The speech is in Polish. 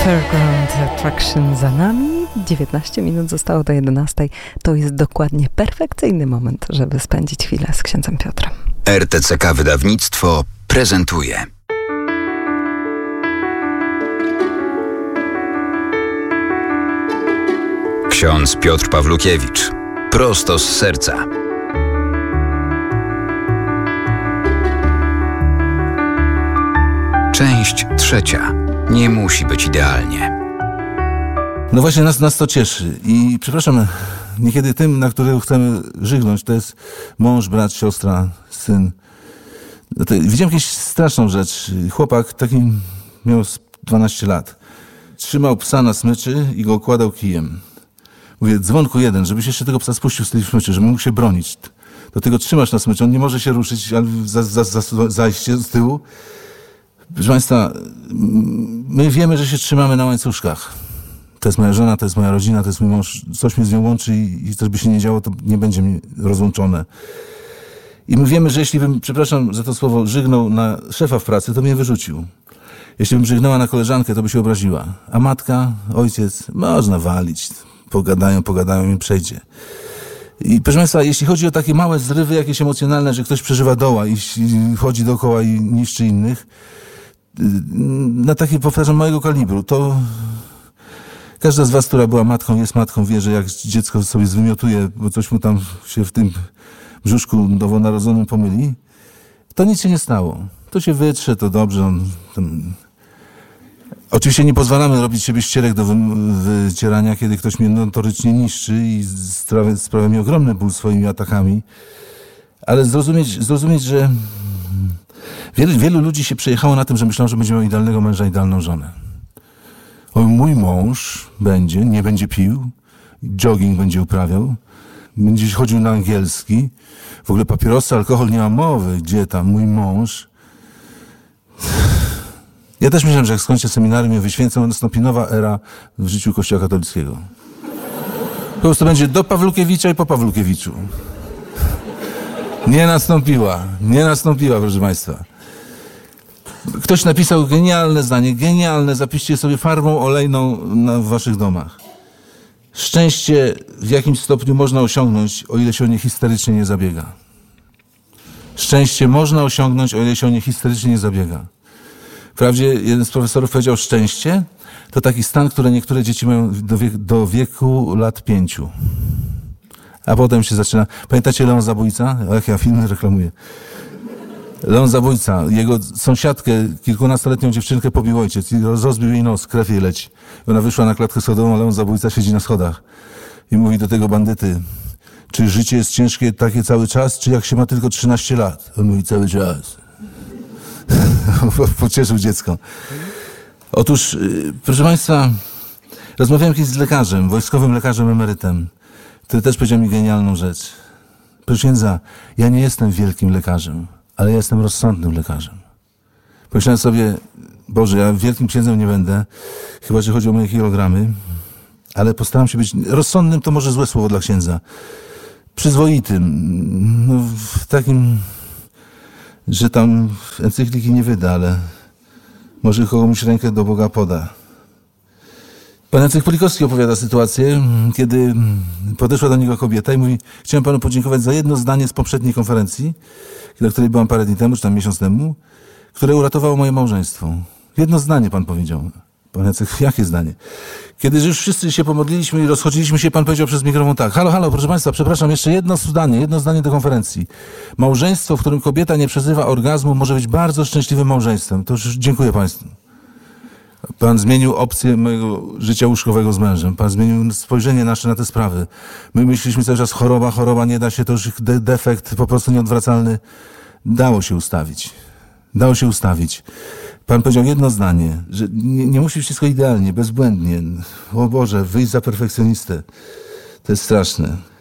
Fairground Attraction za nami. 19 minut zostało do 11. To jest dokładnie perfekcyjny moment, żeby spędzić chwilę z księdzem Piotrem. RTCK Wydawnictwo prezentuje. Ksiądz Piotr Pawlukiewicz. Prosto z serca. Część trzecia. Nie musi być idealnie. No właśnie, nas to cieszy. I przepraszam, niekiedy tym, na którego chcemy żygnąć, to jest mąż, brat, siostra, syn. Widziałem jakąś straszną rzecz. Chłopak taki miał 12 lat. Trzymał psa na smyczy i go okładał kijem. Mówię, dzwonku jeden, żebyś jeszcze tego psa spuścił z tej smyczy, żeby mógł się bronić. Do tego trzymasz na smyczy, on nie może się ruszyć, ale zajście z tyłu. Proszę Państwa, my wiemy, że się trzymamy na łańcuszkach. To jest moja żona, to jest moja rodzina, to jest mój mąż. Coś mnie z nią łączy i coś by się nie działo, to nie będzie mi rozłączone. I my wiemy, że jeśli bym, przepraszam za to słowo, żygnął na szefa w pracy, to mnie wyrzucił. Jeśli bym żygnęła na koleżankę, to by się obraziła. A matka, ojciec, można walić. Pogadają i przejdzie. I proszę Państwa, jeśli chodzi o takie małe zrywy jakieś emocjonalne, że ktoś przeżywa doła i chodzi dookoła i niszczy innych, na takie, powtarzam, małego kalibru, to każda z was, która była matką, jest matką, wie, że jak dziecko sobie zwymiotuje, bo coś mu tam się w tym brzuszku nowonarodzonym pomyli, to nic się nie stało. To się wytrze, to dobrze. Oczywiście nie pozwalamy robić siebie ścierek do wycierania, kiedy ktoś mnie notorycznie niszczy i sprawia mi ogromny ból swoimi atakami. Ale zrozumieć, że wielu ludzi się przejechało na tym, że myślą, że będzie miał idealnego męża, idealną żonę. O, mój mąż nie będzie pił, jogging będzie uprawiał, będzie chodził na angielski, w ogóle papierosy, alkohol, nie ma mowy, gdzie tam, mój mąż. Ja też myślałem, że jak skończę seminarium i wyświęcę, nastąpi nowa era w życiu Kościoła katolickiego. Po prostu będzie do Pawlukiewicza i po Pawlukiewiczu. Nie nastąpiła, proszę Państwa. Ktoś napisał genialne zdanie, zapiszcie sobie farbą olejną w waszych domach. Szczęście w jakimś stopniu można osiągnąć, o ile się o nie histerycznie nie zabiega. Szczęście można osiągnąć, o ile się o nie histerycznie nie zabiega. Wprawdzie jeden z profesorów powiedział, szczęście to taki stan, który niektóre dzieci mają do wieku lat 5. A potem się zaczyna... Pamiętacie Leon Zabójca? Jak ja filmy reklamuję. Leon Zabójca, jego sąsiadkę, kilkunastoletnią dziewczynkę pobił ojciec i rozbił jej nos, krew jej leci. Ona wyszła na klatkę schodową, a Leon Zabójca siedzi na schodach i mówi do tego bandyty, czy życie jest ciężkie takie cały czas, czy jak się ma tylko 13 lat? On mówi, cały czas. Pocieszył dziecko. Otóż, proszę Państwa, rozmawiałem kiedyś z lekarzem, wojskowym lekarzem emerytem, który też powiedział mi genialną rzecz. Proszę księdza, ja nie jestem wielkim lekarzem, ale ja jestem rozsądnym lekarzem. Pomyślałem sobie, Boże, ja wielkim księdzem nie będę, chyba że chodzi o moje kilogramy, ale postaram się być rozsądnym, to może złe słowo dla księdza. Przyzwoitym, takim, że tam encykliki nie wyda, ale może komuś rękę do Boga poda. Pan Jacek Polikowski opowiada sytuację, kiedy podeszła do niego kobieta i mówi, chciałem panu podziękować za jedno zdanie z poprzedniej konferencji, na której byłam parę dni temu, czy tam miesiąc temu, które uratowało moje małżeństwo. Jedno zdanie pan powiedział. Pan Jacek, jakie zdanie? Kiedy już wszyscy się pomodliliśmy i rozchodziliśmy się, pan powiedział przez mikrofon tak, halo, proszę państwa, przepraszam, jeszcze jedno zdanie do konferencji. Małżeństwo, w którym kobieta nie przeżywa orgazmu, może być bardzo szczęśliwym małżeństwem. To już dziękuję państwu. Pan zmienił opcję mojego życia łóżkowego z mężem. Pan zmienił spojrzenie nasze na te sprawy. My myśleliśmy cały czas choroba, nie da się, to już defekt po prostu nieodwracalny. Dało się ustawić. Pan powiedział jedno zdanie, że nie musi być wszystko idealnie, bezbłędnie. O Boże, wyjść za perfekcjonistę. To jest straszne.